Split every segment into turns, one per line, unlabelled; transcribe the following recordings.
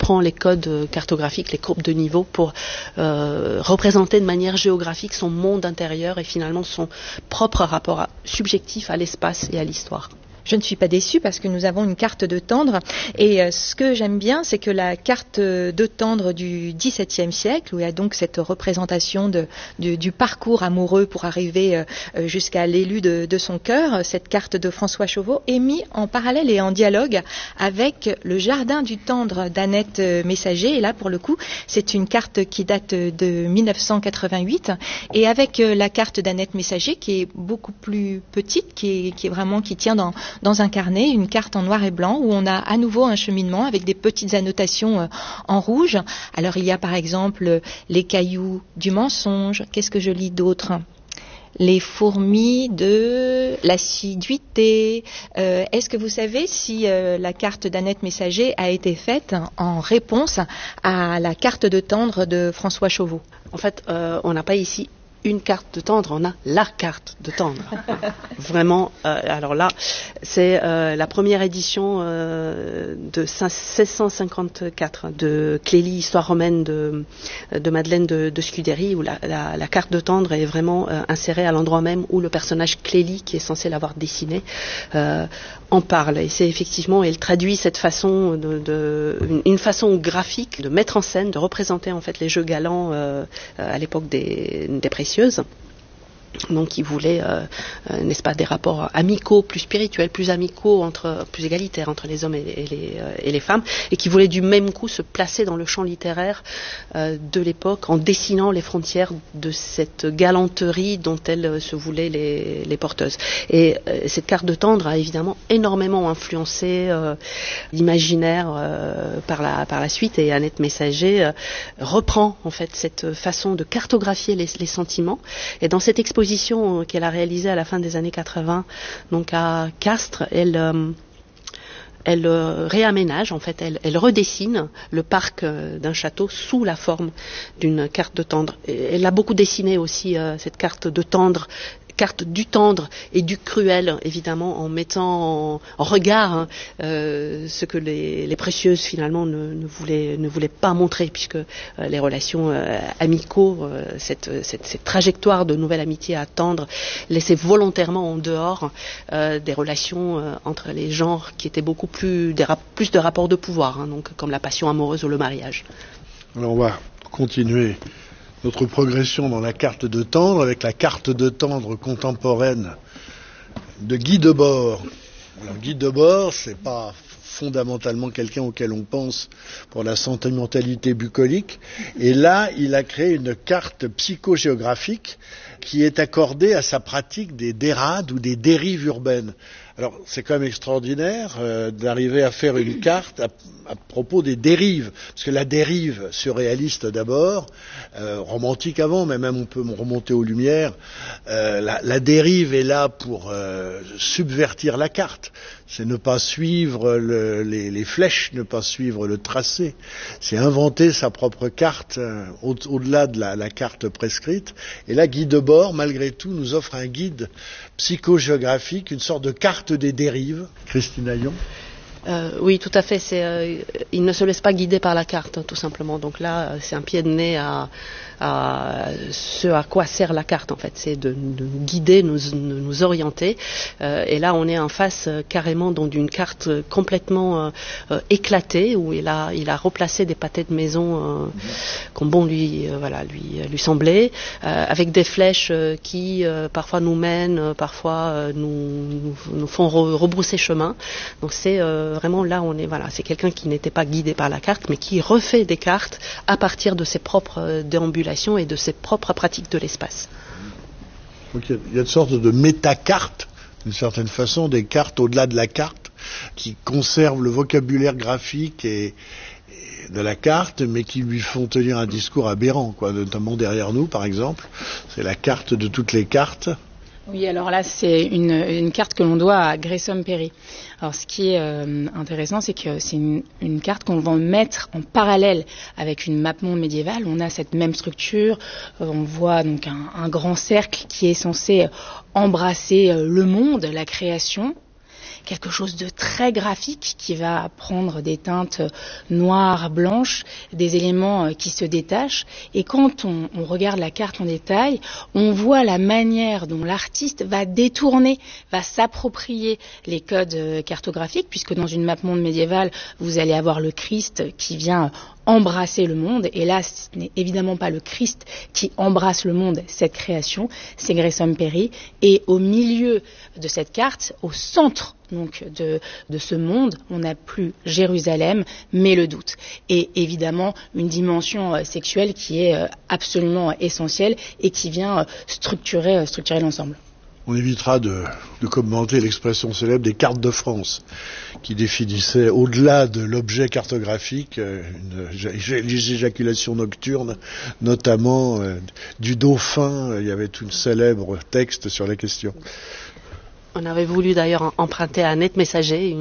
reprend les codes cartographiques, les courbes de niveau pour représenter de manière géographique son monde intérieur et finalement son propre rapport subjectif à l'espace et à l'histoire.
Je ne suis pas déçue parce que nous avons une carte de Tendre et ce que j'aime bien, c'est que la carte de Tendre du XVIIe siècle, où il y a donc cette représentation du parcours amoureux pour arriver jusqu'à l'élu de son cœur, cette carte de François Chauveau, est mise en parallèle et en dialogue avec le jardin du Tendre d'Annette Messager. Et là, pour le coup, c'est une carte qui date de 1988 et avec la carte d'Annette Messager qui est beaucoup plus petite, qui tient dans un carnet, une carte en noir et blanc où on a à nouveau un cheminement avec des petites annotations en rouge. Alors il y a par exemple les cailloux du mensonge. Qu'est-ce que je lis d'autre ? Les fourmis de l'assiduité. Est-ce que vous savez si la carte d'Annette Messager a été faite en réponse à la carte de Tendre de François Chauveau ?
En fait, on n'a pas ici une carte de Tendre, on a la carte de Tendre. Vraiment, alors là, c'est la première édition de 1654 de Clélie, Histoire romaine de Madeleine de Scudéry, où la carte de Tendre est vraiment insérée à l'endroit même où le personnage Clélie, qui est censé l'avoir dessiné, en parle. Et c'est effectivement, elle traduit cette façon une façon graphique de mettre en scène, de représenter en fait les jeux galants à l'époque des précieuses. Donc qui voulait, n'est-ce pas, des rapports amicaux, plus spirituels, plus amicaux, plus égalitaires entre les hommes et les femmes, et qui voulait du même coup se placer dans le champ littéraire de l'époque en dessinant les frontières de cette galanterie dont elles se voulaient les porteuses. Et cette carte de Tendre a évidemment énormément influencé l'imaginaire par la suite, et Annette Messager reprend en fait cette façon de cartographier les sentiments, et dans cette exposition qu'elle a réalisée à la fin des années 80, donc à Castres, elle réaménage, en fait, elle redessine le parc d'un château sous la forme d'une carte de Tendre. Elle a beaucoup dessiné aussi cette carte de Tendre, carte du tendre et du cruel, évidemment, en mettant en regard ce que les précieuses finalement ne voulaient pas montrer, puisque les relations amicaux, cette trajectoire de nouvelle amitié à tendre, laissait volontairement en dehors des relations entre les genres qui étaient beaucoup plus de rapports de pouvoir, donc comme la passion amoureuse ou le mariage.
Alors on va continuer notre progression dans la carte de Tendre avec la carte de Tendre contemporaine de Guy Debord. Alors, Guy Debord, c'est pas fondamentalement quelqu'un auquel on pense pour la sentimentalité bucolique, et là il a créé une carte psychogéographique qui est accordée à sa pratique des dérades ou des dérives urbaines. Alors c'est quand même extraordinaire d'arriver à faire une carte à propos des dérives, parce que la dérive surréaliste d'abord, romantique avant, mais même on peut remonter aux Lumières, la dérive est là pour subvertir la carte. C'est ne pas suivre les flèches, ne pas suivre le tracé. C'est inventer sa propre carte au-delà de la carte prescrite. Et là, Guy Debord, malgré tout, nous offre un guide psychogéographique, une sorte de carte des dérives. Christine Aillon.
Oui, tout à fait. Il ne se laisse pas guider par la carte, tout simplement. Donc là, c'est un pied de nez à ce à quoi sert la carte, en fait. C'est de nous guider, nous orienter. Et là, on est en face carrément d'une carte complètement éclatée, où il a replacé des pâtés de maison comme bon lui semblait, avec des flèches qui parfois nous mènent, parfois nous font rebrousser chemin. Donc c'est vraiment là, c'est quelqu'un qui n'était pas guidé par la carte, mais qui refait des cartes à partir de ses propres déambulations et de ses propres pratiques de l'espace.
Donc il y a une sorte de métacartes, d'une certaine façon, des cartes au-delà de la carte, qui conservent le vocabulaire graphique et de la carte, mais qui lui font tenir un discours aberrant, notamment derrière nous, par exemple. C'est la carte de toutes les cartes.
Oui, alors là, c'est une carte que l'on doit à Grayson Perry. Alors, ce qui est intéressant, c'est que c'est une carte qu'on va mettre en parallèle avec une map monde médiévale. On a cette même structure. On voit donc un grand cercle qui est censé embrasser le monde, la création. quelque chose de très graphique qui va prendre des teintes noires, blanches, des éléments qui se détachent. Et quand on regarde la carte en détail, on voit la manière dont l'artiste va détourner, va s'approprier les codes cartographiques, puisque dans une map monde médiévale, vous allez avoir le Christ qui vient embrasser le monde, et là ce n'est évidemment pas le Christ qui embrasse le monde, cette création, c'est Grayson Perry, et au milieu de cette carte, au centre donc de ce monde, on n'a plus Jérusalem, mais le doute, et évidemment une dimension sexuelle qui est absolument essentielle et qui vient structurer l'ensemble.
On évitera de commenter l'expression célèbre des cartes de France, qui définissait, au-delà de l'objet cartographique, les éjaculations nocturnes, notamment du dauphin. Il y avait tout un célèbre texte sur la question.
On avait voulu d'ailleurs emprunter à Annette Messager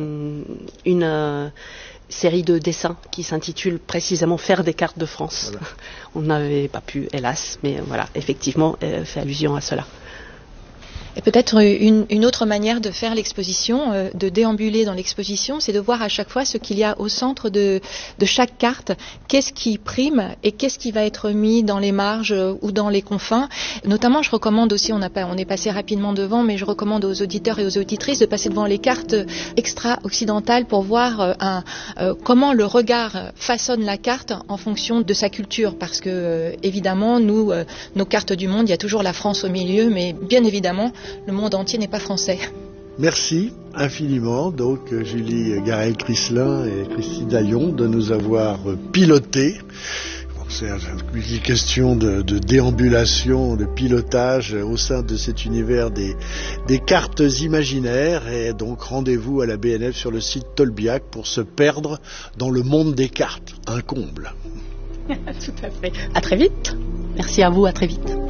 une série de dessins qui s'intitule précisément Faire des cartes de France. Voilà. On n'avait pas pu, hélas, mais voilà, effectivement, fait allusion à cela.
Et peut-être une autre manière de faire l'exposition, de déambuler dans l'exposition, c'est de voir à chaque fois ce qu'il y a au centre de chaque carte, qu'est-ce qui prime et qu'est-ce qui va être mis dans les marges ou dans les confins. Notamment, je recommande aussi, on est passé rapidement devant, mais je recommande aux auditeurs et aux auditrices de passer devant les cartes extra-occidentales pour voir comment le regard façonne la carte en fonction de sa culture. Parce que, évidemment, nos cartes du monde, il y a toujours la France au milieu, mais bien évidemment, le monde entier n'est pas français.
Merci infiniment, donc Julie Garel-Crislin et Christine Daillon, de nous avoir piloté. C'est une question de déambulation, de pilotage au sein de cet univers des cartes imaginaires. Et donc rendez-vous à la BNF sur le site Tolbiac pour se perdre dans le monde des cartes. Un comble.
Tout à fait.
À très vite. Merci à vous, à très vite.